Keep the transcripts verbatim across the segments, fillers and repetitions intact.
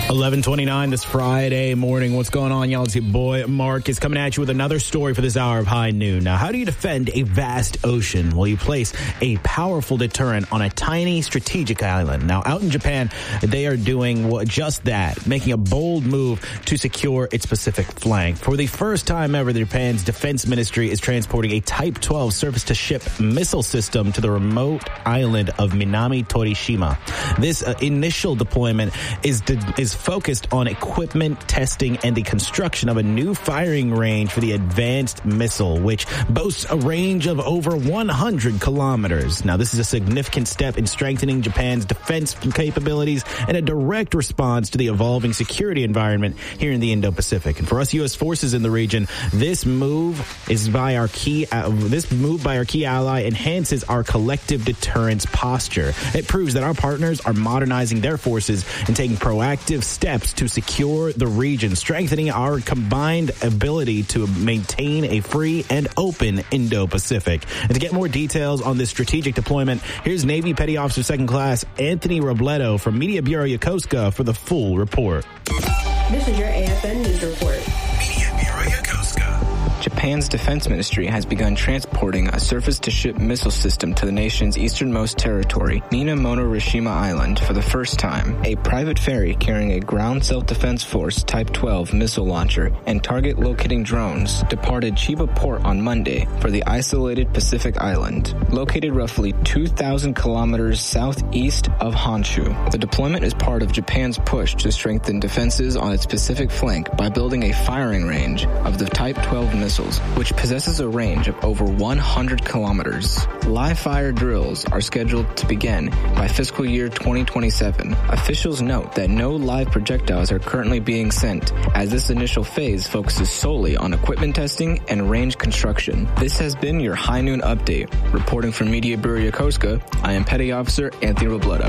eleven twenty-nine this Friday morning. What's going on, y'all? It's your boy Mark is coming at you with another story for this hour of High Noon. Now, how do you defend a vast ocean? Well, you place a powerful deterrent on a tiny strategic island. Now, out in Japan, they are doing just that, making a bold move to secure its Pacific flank. For the first time ever, the Japan's defense ministry is transporting a Type twelve surface-to-ship missile system to the remote island of Minami Torishima. This uh, initial deployment is de- is focused on equipment testing and the construction of a new firing range for the advanced missile, which boasts a range of over one hundred kilometers. Now, this is a significant step in strengthening Japan's defense capabilities and a direct response to the evolving security environment here in the Indo-Pacific. And for us U S forces in the region, this move is by our key uh, this move by our key ally enhances our collective deterrence posture. It proves that our partners are modernizing their forces and taking proactive steps to secure the region, strengthening our combined ability to maintain a free and open Indo-Pacific. And to get more details on this strategic deployment, here's Navy Petty Officer Second Class Anthony Robledo from Media Bureau Yokosuka for the full report. This is your A F N News Report. Media Bureau Yokosuka. Japan's defense ministry has begun transporting a surface-to-ship missile system to the nation's easternmost territory, Minamotorishima Island, for the first time. A private ferry carrying a ground self-defense force Type twelve missile launcher and target-locating drones departed Chiba Port on Monday for the isolated Pacific island, located roughly two thousand kilometers southeast of Honshu. The deployment is part of Japan's push to strengthen defenses on its Pacific flank by building a firing range of the Type twelve missiles, which possesses a range of over one hundred kilometers. Live fire drills are scheduled to begin by fiscal year twenty twenty-seven. Officials note that no live projectiles are currently being sent, as this initial phase focuses solely on equipment testing and range construction. This has been your High Noon Update. Reporting from Media Bureau Yokosuka, I am Petty Officer Anthony Robledo.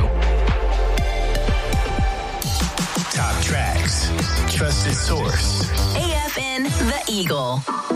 Top tracks, trusted source. A F N The Eagle.